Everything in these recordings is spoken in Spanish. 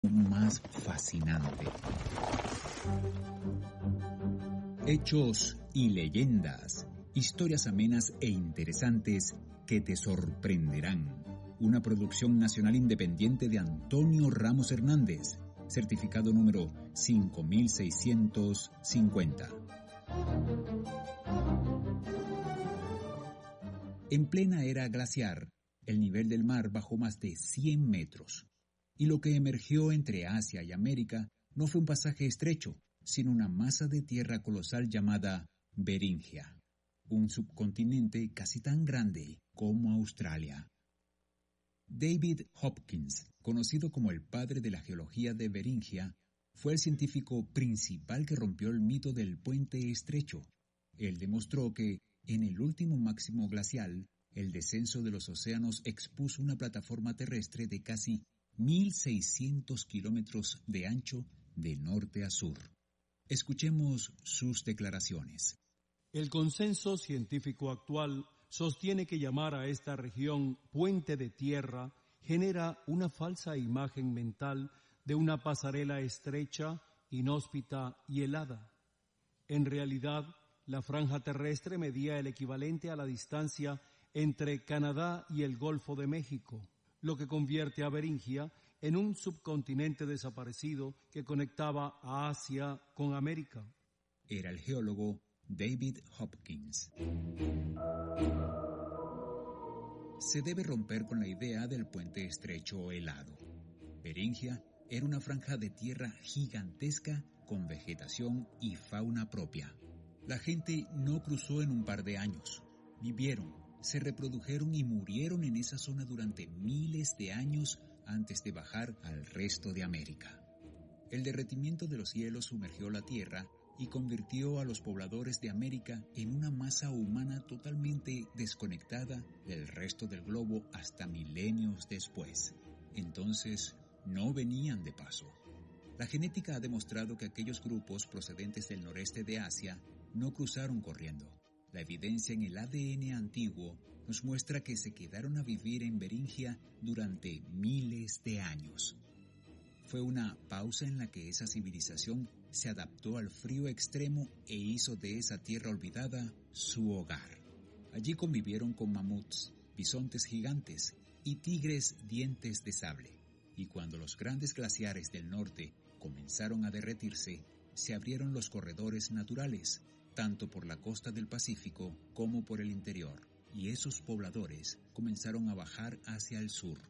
más fascinante. Hechos y leyendas, historias amenas e interesantes que te sorprenderán. Una producción nacional independiente de Antonio Ramos Hernández, certificado número 5650. En plena era glaciar, el nivel del mar bajó más de 100 metros, y lo que emergió entre Asia y América no fue un pasaje estrecho, sino una masa de tierra colosal llamada Beringia, un subcontinente casi tan grande como Australia. David Hopkins, conocido como el padre de la geología de Beringia, fue el científico principal que rompió el mito del puente estrecho. Él demostró que, en el último máximo glacial, el descenso de los océanos expuso una plataforma terrestre de casi 1.600 kilómetros de ancho de norte a sur. Escuchemos sus declaraciones. El consenso científico actual sostiene que llamar a esta región puente de tierra genera una falsa imagen mental de una pasarela estrecha, inhóspita y helada. En realidad, la franja terrestre medía el equivalente a la distancia entre Canadá y el Golfo de México, lo que convierte a Beringia en un subcontinente desaparecido que conectaba a Asia con América. Era el geólogo David Hopkins. Se debe romper con la idea del puente estrecho o helado. Beringia era una franja de tierra gigantesca con vegetación y fauna propia. La gente no cruzó en un par de años. Vivieron, se reprodujeron y murieron en esa zona durante miles de años antes de bajar al resto de América. El derretimiento de los hielos sumergió la tierra y convirtió a los pobladores de América en una masa humana totalmente desconectada del resto del globo hasta milenios después. Entonces, no venían de paso. La genética ha demostrado que aquellos grupos procedentes del noreste de Asia no cruzaron corriendo. La evidencia en el ADN antiguo nos muestra que se quedaron a vivir en Beringia durante miles de años. Fue una pausa en la que esa civilización se adaptó al frío extremo e hizo de esa tierra olvidada su hogar. Allí convivieron con mamuts, bisontes gigantes y tigres dientes de sable. Y cuando los grandes glaciares del norte comenzaron a derretirse, se abrieron los corredores naturales, tanto por la costa del Pacífico como por el interior, y esos pobladores comenzaron a bajar hacia el sur.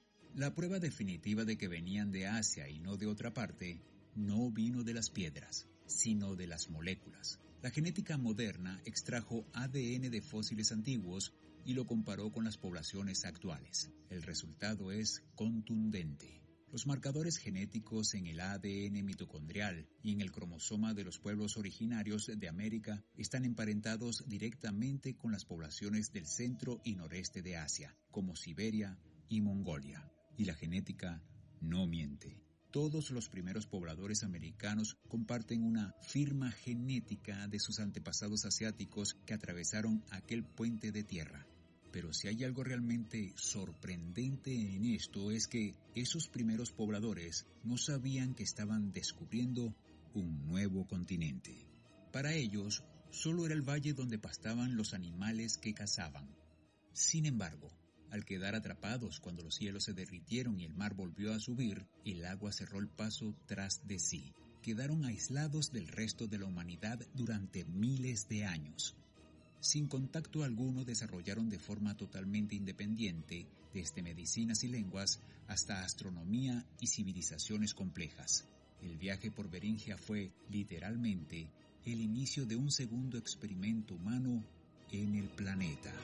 La prueba definitiva de que venían de Asia y no de otra parte no vino de las piedras, sino de las moléculas. La genética moderna extrajo ADN de fósiles antiguos y lo comparó con las poblaciones actuales. El resultado es contundente. Los marcadores genéticos en el ADN mitocondrial y en el cromosoma de los pueblos originarios de América están emparentados directamente con las poblaciones del centro y noreste de Asia, como Siberia y Mongolia. Y la genética no miente. Todos los primeros pobladores americanos comparten una firma genética de sus antepasados asiáticos que atravesaron aquel puente de tierra. Pero si hay algo realmente sorprendente en esto es que esos primeros pobladores no sabían que estaban descubriendo un nuevo continente. Para ellos, solo era el valle donde pastaban los animales que cazaban. Sin embargo, al quedar atrapados cuando los hielos se derritieron y el mar volvió a subir, el agua cerró el paso tras de sí. Quedaron aislados del resto de la humanidad durante miles de años. Sin contacto alguno desarrollaron de forma totalmente independiente, desde medicinas y lenguas hasta astronomía y civilizaciones complejas. El viaje por Beringia fue, literalmente, el inicio de un segundo experimento humano en el planeta.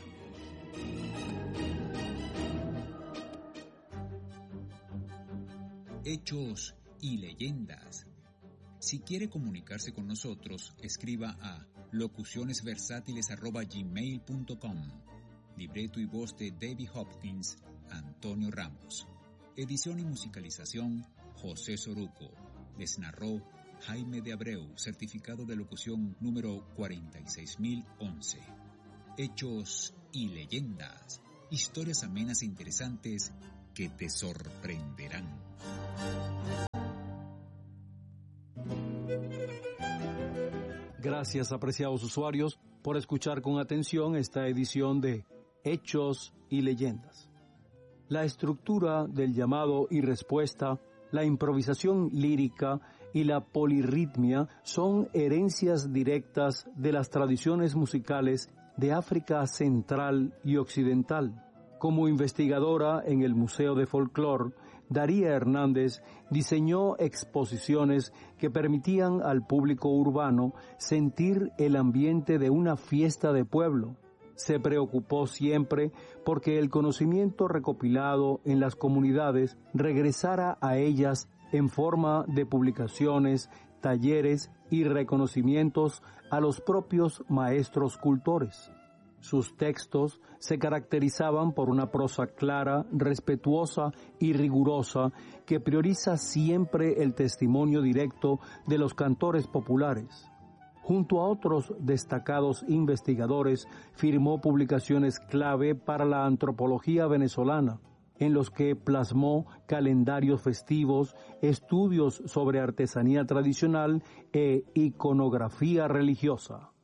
Hechos y leyendas. Si quiere comunicarse con nosotros, escriba a locucionesversátiles@gmail.com. Libreto y voz de David Hopkins, Antonio Ramos. Edición y musicalización, José Soruco. Les narró Jaime de Abreu, certificado de locución número 46011. Hechos y leyendas. Historias amenas e interesantes que te sorprenderán. Gracias, apreciados usuarios, por escuchar con atención esta edición de Hechos y Leyendas. La estructura del llamado y respuesta, la improvisación lírica y la polirritmia son herencias directas de las tradiciones musicales de África Central y Occidental. Como investigadora en el Museo de Folclore, Daría Hernández diseñó exposiciones que permitían al público urbano sentir el ambiente de una fiesta de pueblo. Se preocupó siempre porque el conocimiento recopilado en las comunidades regresara a ellas en forma de publicaciones, talleres y reconocimientos a los propios maestros cultores. Sus textos se caracterizaban por una prosa clara, respetuosa y rigurosa que prioriza siempre el testimonio directo de los cantores populares. Junto a otros destacados investigadores, firmó publicaciones clave para la antropología venezolana, en los que plasmó calendarios festivos, estudios sobre artesanía tradicional e iconografía religiosa.